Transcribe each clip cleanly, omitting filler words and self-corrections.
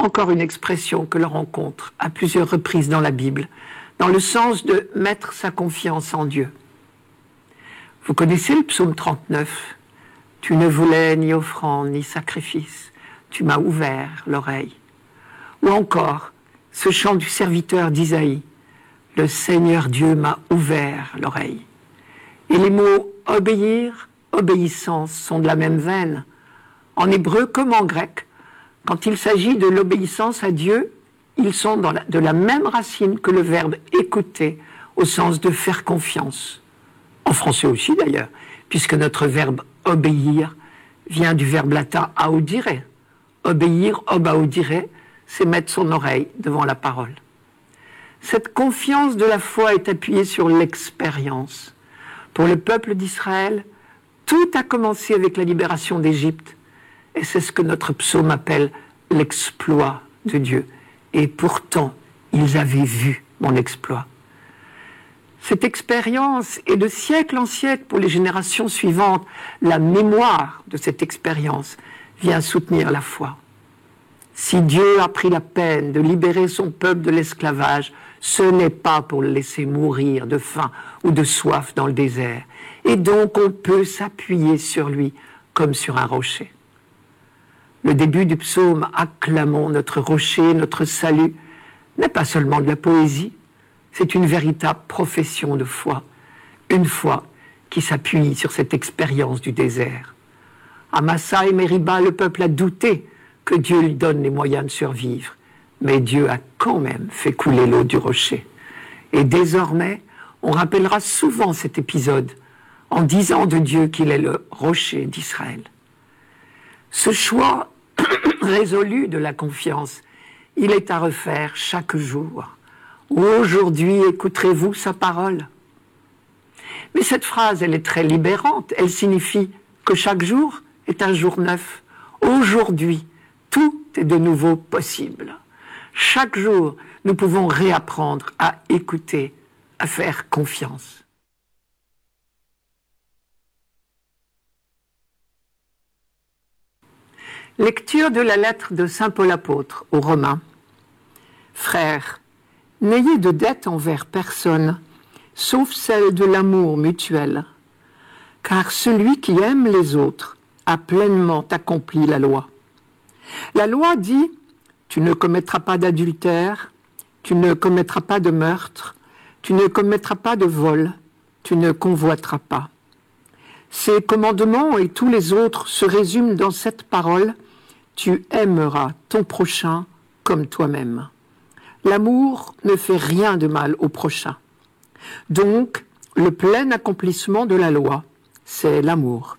encore une expression que l'on rencontre à plusieurs reprises dans la Bible, dans le sens de mettre sa confiance en Dieu. Vous connaissez le psaume 39 ? Tu ne voulais ni offrande ni sacrifice, tu m'as ouvert l'oreille. Ou encore, ce chant du serviteur d'Isaïe, le Seigneur Dieu m'a ouvert l'oreille. Et les mots obéir, obéissance sont de la même veine. En hébreu comme en grec, quand il s'agit de l'obéissance à Dieu, ils sont de la même racine que le verbe écouter, au sens de faire confiance. En français aussi d'ailleurs, puisque notre verbe obéir vient du verbe latin audire. Obéir, obaudire, c'est mettre son oreille devant la parole. Cette confiance de la foi est appuyée sur l'expérience. Pour le peuple d'Israël, tout a commencé avec la libération d'Égypte. Et c'est ce que notre psaume appelle l'exploit de Dieu. Et pourtant, ils avaient vu mon exploit. Cette expérience est de siècle en siècle pour les générations suivantes. La mémoire de cette expérience vient soutenir la foi. Si Dieu a pris la peine de libérer son peuple de l'esclavage, ce n'est pas pour le laisser mourir de faim ou de soif dans le désert. Et donc on peut s'appuyer sur lui comme sur un rocher. Le début du psaume « Acclamons notre rocher, notre salut » n'est pas seulement de la poésie, c'est une véritable profession de foi, une foi qui s'appuie sur cette expérience du désert. À Massa et Mériba, le peuple a douté que Dieu lui donne les moyens de survivre, mais Dieu a quand même fait couler l'eau du rocher. Et désormais, on rappellera souvent cet épisode en disant de Dieu qu'il est le rocher d'Israël. Ce choix résolu de la confiance, il est à refaire chaque jour. Aujourd'hui, écouterez-vous sa parole. Mais cette phrase, elle est très libérante. Elle signifie que chaque jour est un jour neuf. Aujourd'hui, tout est de nouveau possible. Chaque jour, nous pouvons réapprendre à écouter, à faire confiance. Lecture de la lettre de saint Paul apôtre aux Romains. Frères, n'ayez de dette envers personne, sauf celle de l'amour mutuel, car celui qui aime les autres a pleinement accompli la loi. La loi dit « Tu ne commettras pas d'adultère, tu ne commettras pas de meurtre, tu ne commettras pas de vol, tu ne convoiteras pas. » Ces commandements et tous les autres se résument dans cette parole « Tu aimeras ton prochain comme toi-même ». L'amour ne fait rien de mal au prochain. Donc, le plein accomplissement de la loi, c'est l'amour.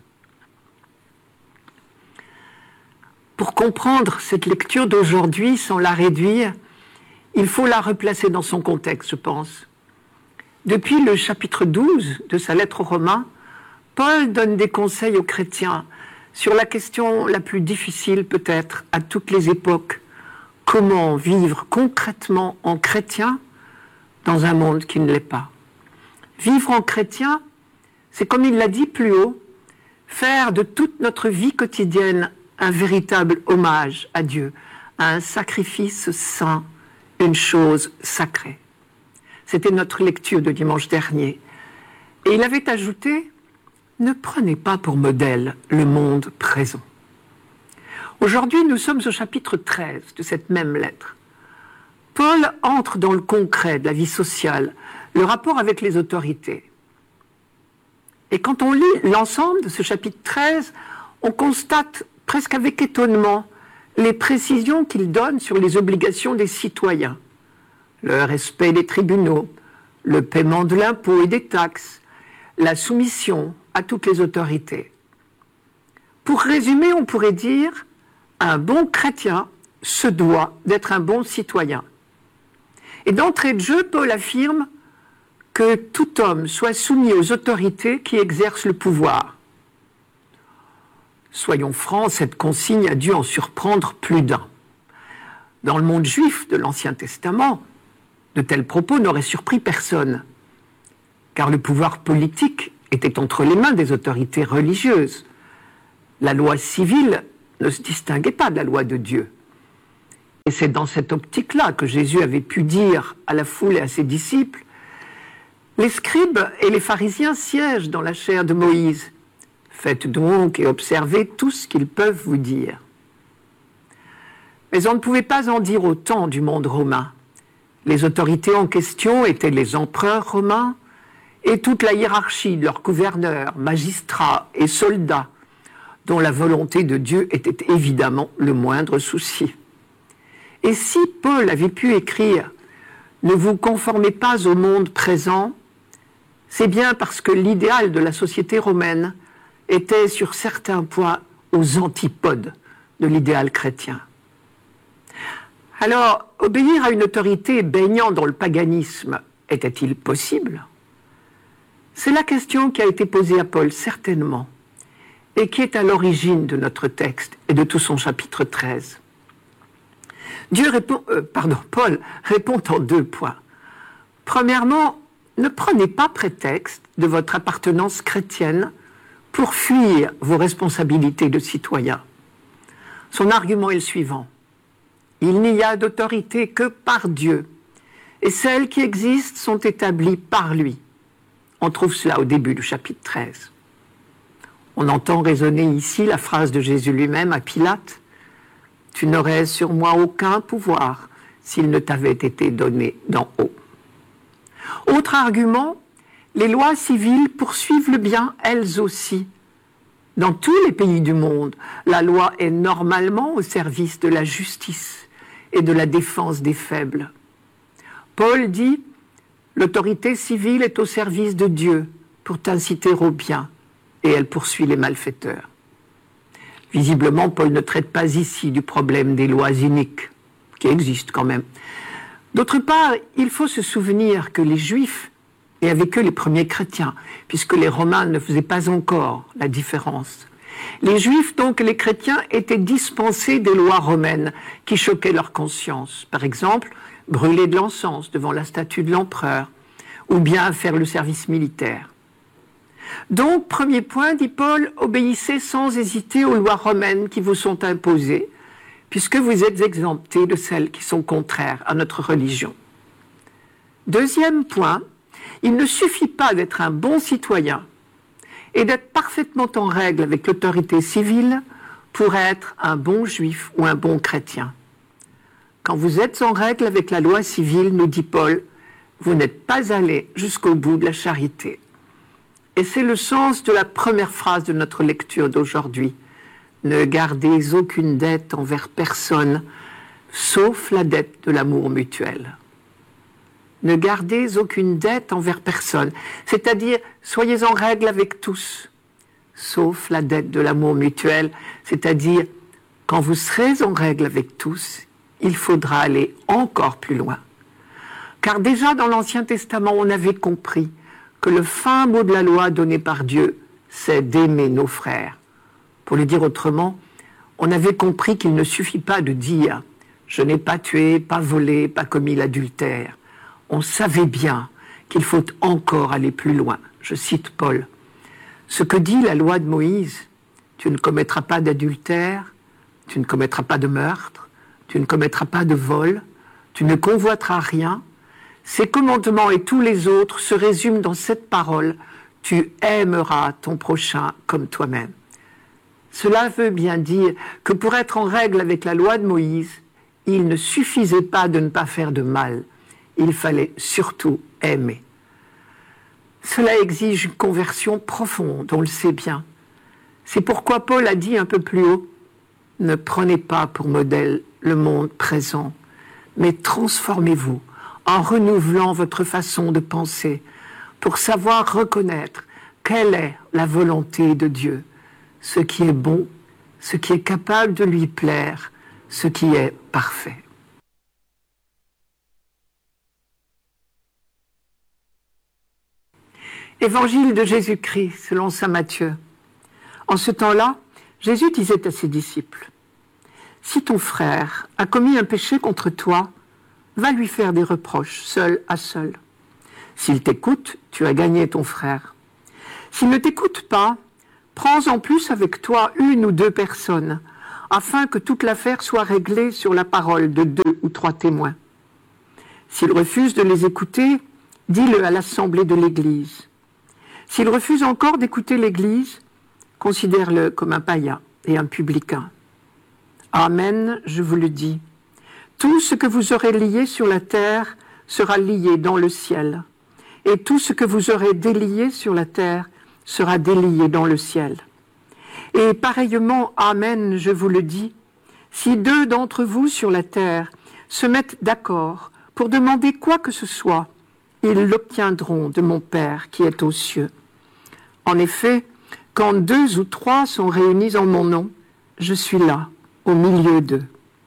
Pour comprendre cette lecture d'aujourd'hui sans la réduire, il faut la replacer dans son contexte, je pense. Depuis le chapitre 12 de sa lettre aux Romains, Paul donne des conseils aux chrétiens sur la question la plus difficile peut-être à toutes les époques. Comment vivre concrètement en chrétien dans un monde qui ne l'est pas. Vivre en chrétien, c'est comme il l'a dit plus haut, faire de toute notre vie quotidienne un véritable hommage à Dieu, un sacrifice saint, une chose sacrée. C'était notre lecture de dimanche dernier. Et il avait ajouté « Ne prenez pas pour modèle le monde présent ». Aujourd'hui, nous sommes au chapitre 13 de cette même lettre. Paul entre dans le concret de la vie sociale, le rapport avec les autorités. Et quand on lit l'ensemble de ce chapitre 13, on constate presque avec étonnement les précisions qu'il donne sur les obligations des citoyens. Le respect des tribunaux, le paiement de l'impôt et des taxes, la soumission à toutes les autorités. Pour résumer, on pourrait dire un bon chrétien se doit d'être un bon citoyen. Et d'entrée de jeu, Paul affirme que tout homme soit soumis aux autorités qui exercent le pouvoir. Soyons francs, cette consigne a dû en surprendre plus d'un. Dans le monde juif de l'Ancien Testament, de tels propos n'auraient surpris personne, car le pouvoir politique était entre les mains des autorités religieuses. La loi civile ne se distinguait pas de la loi de Dieu. Et c'est dans cette optique-là que Jésus avait pu dire à la foule et à ses disciples, « Les scribes et les pharisiens siègent dans la chair de Moïse. Faites donc et observez tout ce qu'ils peuvent vous dire. » Mais on ne pouvait pas en dire autant du monde romain. Les autorités en question étaient les empereurs romains et toute la hiérarchie de leurs gouverneurs, magistrats et soldats, dont la volonté de Dieu était évidemment le moindre souci. Et si Paul avait pu écrire « Ne vous conformez pas au monde présent », c'est bien parce que l'idéal de la société romaine était sur certains points aux antipodes de l'idéal chrétien. Alors, obéir à une autorité baignant dans le paganisme était-il possible? C'est la question qui a été posée à Paul, certainement, et qui est à l'origine de notre texte et de tout son chapitre 13. Paul répond en 2 points. Premièrement, ne prenez pas prétexte de votre appartenance chrétienne pour fuir vos responsabilités de citoyen. Son argument est le suivant. Il n'y a d'autorité que par Dieu, et celles qui existent sont établies par lui. On trouve cela au début du chapitre 13. On entend résonner ici la phrase de Jésus lui-même à Pilate, « Tu n'aurais sur moi aucun pouvoir s'il ne t'avait été donné d'en haut. » Autre argument, les lois civiles poursuivent le bien elles aussi. Dans tous les pays du monde, la loi est normalement au service de la justice et de la défense des faibles. Paul dit « L'autorité civile est au service de Dieu pour t'inciter au bien, et elle poursuit les malfaiteurs. » Visiblement, Paul ne traite pas ici du problème des lois iniques, qui existent quand même. D'autre part, il faut se souvenir que les Juifs, et avec eux les premiers chrétiens, puisque les Romains ne faisaient pas encore la différence, les Juifs, donc les chrétiens, étaient dispensés des lois romaines qui choquaient leur conscience. Par exemple, brûler de l'encens devant la statue de l'empereur, ou bien faire le service militaire. Donc, premier point, dit Paul, obéissez sans hésiter aux lois romaines qui vous sont imposées, puisque vous êtes exemptés de celles qui sont contraires à notre religion. Deuxième point, il ne suffit pas d'être un bon citoyen et d'être parfaitement en règle avec l'autorité civile pour être un bon juif ou un bon chrétien. Quand vous êtes en règle avec la loi civile, nous dit Paul, vous n'êtes pas allé jusqu'au bout de la charité. Et c'est le sens de la première phrase de notre lecture d'aujourd'hui. Ne gardez aucune dette envers personne, sauf la dette de l'amour mutuel. Ne gardez aucune dette envers personne, c'est-à-dire soyez en règle avec tous, sauf la dette de l'amour mutuel, c'est-à-dire quand vous serez en règle avec tous, il faudra aller encore plus loin. Car déjà dans l'Ancien Testament, on avait compris que le fin mot de la loi donnée par Dieu, c'est d'aimer nos frères. Pour le dire autrement, on avait compris qu'il ne suffit pas de dire « je n'ai pas tué, pas volé, pas commis l'adultère ». On savait bien qu'il faut encore aller plus loin. Je cite Paul. « Ce que dit la loi de Moïse, tu ne commettras pas d'adultère, tu ne commettras pas de meurtre, tu ne commettras pas de vol, tu ne convoiteras rien. Ces commandements et tous les autres se résument dans cette parole, tu aimeras ton prochain comme toi-même. » Cela veut bien dire que pour être en règle avec la loi de Moïse, il ne suffisait pas de ne pas faire de mal, il fallait surtout aimer. Cela exige une conversion profonde, on le sait bien. C'est pourquoi Paul a dit un peu plus haut, ne prenez pas pour modèle le monde présent, mais transformez-vous en renouvelant votre façon de penser pour savoir reconnaître quelle est la volonté de Dieu, ce qui est bon, ce qui est capable de lui plaire, ce qui est parfait. Évangile de Jésus-Christ selon saint Matthieu. En ce temps-là, Jésus disait à ses disciples, « Si ton frère a commis un péché contre toi, va lui faire des reproches, seul à seul. S'il t'écoute, tu as gagné ton frère. S'il ne t'écoute pas, prends en plus avec toi 1 ou 2 personnes, afin que toute l'affaire soit réglée sur la parole de 2 ou 3 témoins. S'il refuse de les écouter, dis-le à l'assemblée de l'Église. S'il refuse encore d'écouter l'Église, considère-le comme un païen et un publicain. Amen, je vous le dis. Tout ce que vous aurez lié sur la terre sera lié dans le ciel, et tout ce que vous aurez délié sur la terre sera délié dans le ciel. Et pareillement, amen, je vous le dis, si 2 d'entre vous sur la terre se mettent d'accord pour demander quoi que ce soit, ils l'obtiendront de mon Père qui est aux cieux. En effet, quand 2 ou 3 sont réunis en mon nom, je suis là, au milieu d'eux.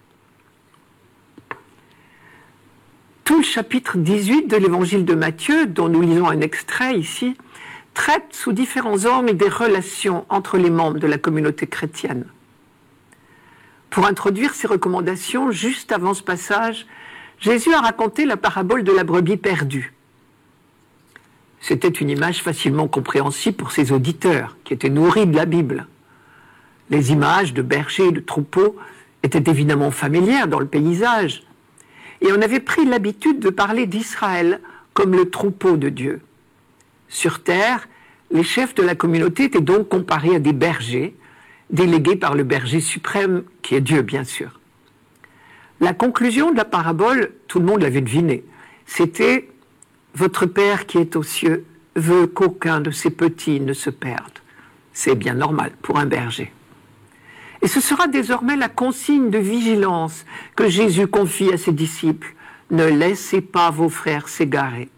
Tout le chapitre 18 de l'évangile de Matthieu, dont nous lisons un extrait ici, traite sous différents angles des relations entre les membres de la communauté chrétienne. Pour introduire ces recommandations, juste avant ce passage, Jésus a raconté la parabole de la brebis perdue. C'était une image facilement compréhensible pour ses auditeurs, qui étaient nourris de la Bible. Les images de bergers et de troupeaux étaient évidemment familières dans le paysage, et on avait pris l'habitude de parler d'Israël comme le troupeau de Dieu. Sur terre, les chefs de la communauté étaient donc comparés à des bergers, délégués par le berger suprême, qui est Dieu, bien sûr. La conclusion de la parabole, tout le monde l'avait deviné, c'était « Votre Père qui est aux cieux veut qu'aucun de ses petits ne se perde ». C'est bien normal pour un berger. Et ce sera désormais la consigne de vigilance que Jésus confie à ses disciples. Ne laissez pas vos frères s'égarer.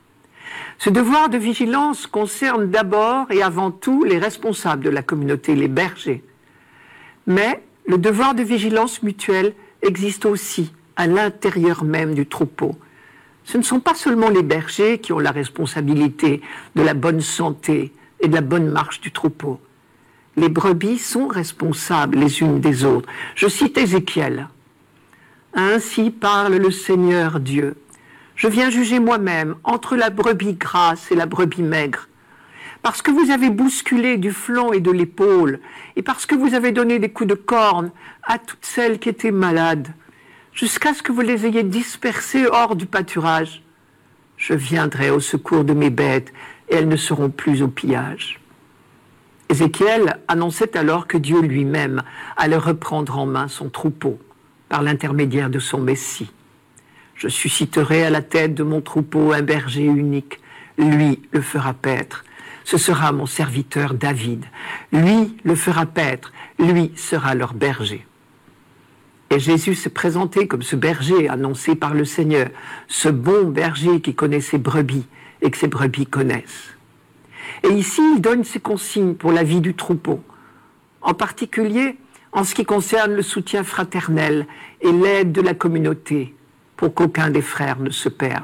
Ce devoir de vigilance concerne d'abord et avant tout les responsables de la communauté, les bergers. Mais le devoir de vigilance mutuelle existe aussi à l'intérieur même du troupeau. Ce ne sont pas seulement les bergers qui ont la responsabilité de la bonne santé et de la bonne marche du troupeau. Les brebis sont responsables les unes des autres. Je cite Ézéchiel. « Ainsi parle le Seigneur Dieu. Je viens juger moi-même entre la brebis grasse et la brebis maigre. Parce que vous avez bousculé du flanc et de l'épaule, et parce que vous avez donné des coups de corne à toutes celles qui étaient malades, jusqu'à ce que vous les ayez dispersées hors du pâturage, je viendrai au secours de mes bêtes, et elles ne seront plus au pillage. » Ézéchiel annonçait alors que Dieu lui-même allait reprendre en main son troupeau par l'intermédiaire de son Messie. « Je susciterai à la tête de mon troupeau un berger unique, lui le fera paître. Ce sera mon serviteur David. Lui le fera paître, lui sera leur berger. » Et Jésus s'est présenté comme ce berger annoncé par le Seigneur, ce bon berger qui connaît ses brebis et que ses brebis connaissent. Et ici, il donne ses consignes pour la vie du troupeau, en particulier en ce qui concerne le soutien fraternel et l'aide de la communauté, pour qu'aucun des frères ne se perde.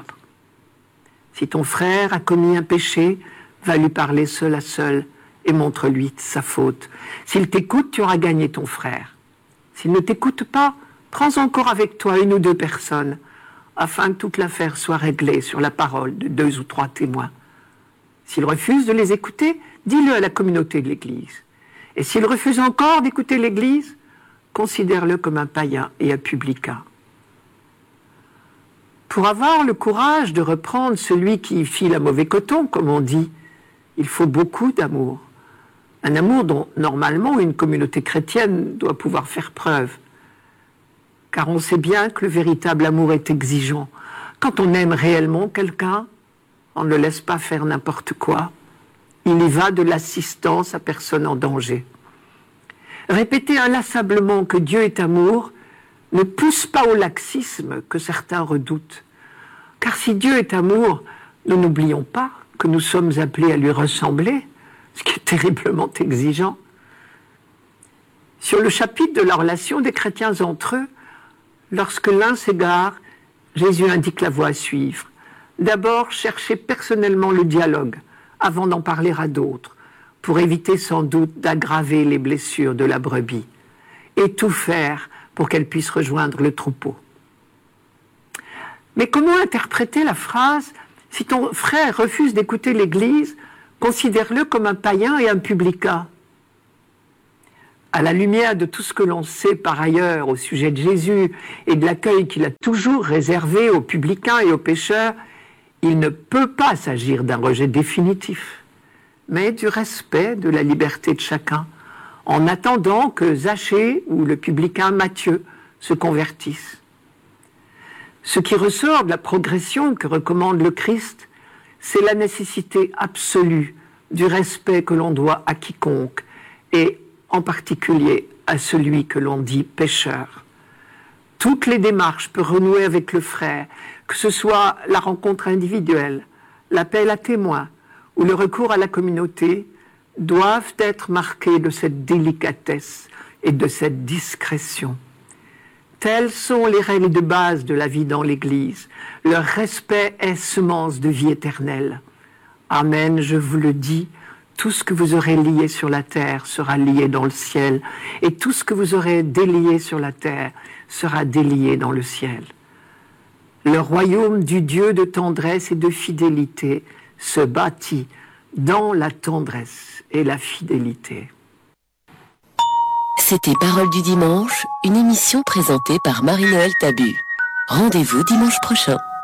Si ton frère a commis un péché, va lui parler seul à seul et montre-lui sa faute. S'il t'écoute, tu auras gagné ton frère. S'il ne t'écoute pas, prends encore avec toi 1 ou 2 personnes, afin que toute l'affaire soit réglée sur la parole de 2 ou 3 témoins. S'il refuse de les écouter, dis-le à la communauté de l'Église. Et s'il refuse encore d'écouter l'Église, considère-le comme un païen et un publicain. Pour avoir le courage de reprendre celui qui file à mauvais coton, comme on dit, il faut beaucoup d'amour. Un amour dont, normalement, une communauté chrétienne doit pouvoir faire preuve. Car on sait bien que le véritable amour est exigeant. Quand on aime réellement quelqu'un, on ne le laisse pas faire n'importe quoi. Il y va de l'assistance à personne en danger. Répéter inlassablement que Dieu est amour ne pousse pas au laxisme que certains redoutent. Car si Dieu est amour, nous n'oublions pas que nous sommes appelés à lui ressembler, ce qui est terriblement exigeant. Sur le chapitre de la relation des chrétiens entre eux, lorsque l'un s'égare, Jésus indique la voie à suivre. D'abord, chercher personnellement le dialogue, avant d'en parler à d'autres, pour éviter sans doute d'aggraver les blessures de la brebis, et tout faire pour qu'elle puisse rejoindre le troupeau. Mais comment interpréter la phrase « Si ton frère refuse d'écouter l'Église, considère-le comme un païen et un publicain » À la lumière de tout ce que l'on sait par ailleurs au sujet de Jésus et de l'accueil qu'il a toujours réservé aux publicains et aux pécheurs, il ne peut pas s'agir d'un rejet définitif, mais du respect de la liberté de chacun, en attendant que Zachée ou le publicain Matthieu se convertissent. Ce qui ressort de la progression que recommande le Christ, c'est la nécessité absolue du respect que l'on doit à quiconque, et en particulier à celui que l'on dit pécheur. Toutes les démarches pour renouer avec le frère, que ce soit la rencontre individuelle, l'appel à témoins ou le recours à la communauté, doivent être marquées de cette délicatesse et de cette discrétion. Telles sont les règles de base de la vie dans l'Église. Leur respect est semence de vie éternelle. Amen, je vous le dis, tout ce que vous aurez lié sur la terre sera lié dans le ciel, et tout ce que vous aurez délié sur la terre sera délié dans le ciel. Le royaume du Dieu de tendresse et de fidélité se bâtit dans la tendresse et la fidélité. C'était Parole du dimanche, une émission présentée par Marie-Noël Tabu. Rendez-vous dimanche prochain.